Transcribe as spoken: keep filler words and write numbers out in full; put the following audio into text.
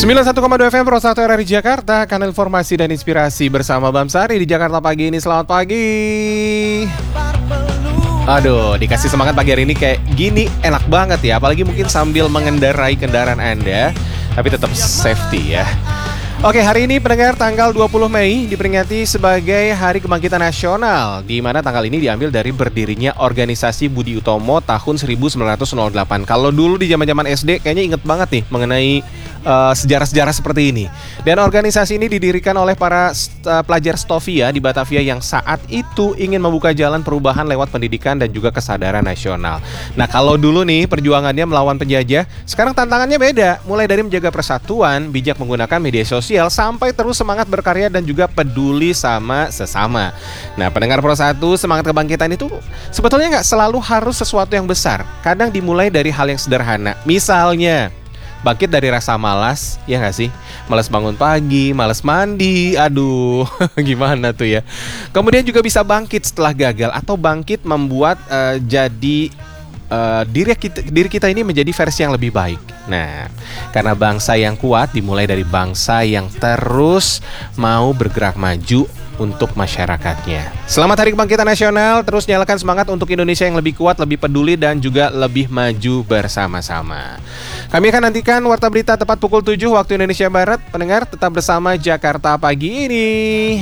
sembilan puluh satu koma dua F M Pro satu R R I Jakarta, kanal informasi dan inspirasi bersama Bamsari di Jakarta pagi ini. Selamat pagi. Aduh, dikasih semangat pagi hari ini kayak gini enak banget ya. Apalagi mungkin sambil mengendarai kendaraan Anda, tapi tetap safety ya. Oke, hari ini pendengar tanggal dua puluh Mei diperingati sebagai Hari Kebangkitan Nasional, di mana tanggal ini diambil dari berdirinya organisasi Budi Utomo tahun seribu sembilan ratus delapan. Kalau dulu di zaman-zaman S D kayaknya inget banget nih mengenai uh, sejarah-sejarah seperti ini. Dan organisasi ini didirikan oleh para uh, pelajar Stovia di Batavia yang saat itu ingin membuka jalan perubahan lewat pendidikan dan juga kesadaran nasional. Nah, kalau dulu nih perjuangannya melawan penjajah, sekarang tantangannya beda. Mulai dari menjaga persatuan, bijak menggunakan media sosial, sampai terus semangat berkarya dan juga peduli sama sesama. Nah, pendengar Pro satu, semangat kebangkitan itu sebetulnya nggak selalu harus sesuatu yang besar. Kadang dimulai dari hal yang sederhana. Misalnya, bangkit dari rasa malas, ya nggak sih? Malas bangun pagi, malas mandi, aduh, gimana tuh ya? Kemudian juga bisa bangkit setelah gagal, atau bangkit membuat uh, jadi uh, diri kita, diri kita ini menjadi versi yang lebih baik. Nah, karena bangsa yang kuat dimulai dari bangsa yang terus mau bergerak maju untuk masyarakatnya. Selamat Hari Kebangkitan Nasional. Terus nyalakan semangat untuk Indonesia yang lebih kuat, lebih peduli, dan juga lebih maju bersama-sama. Kami akan nantikan Warta Berita tepat pukul tujuh waktu Indonesia Barat. Pendengar tetap bersama Jakarta pagi ini.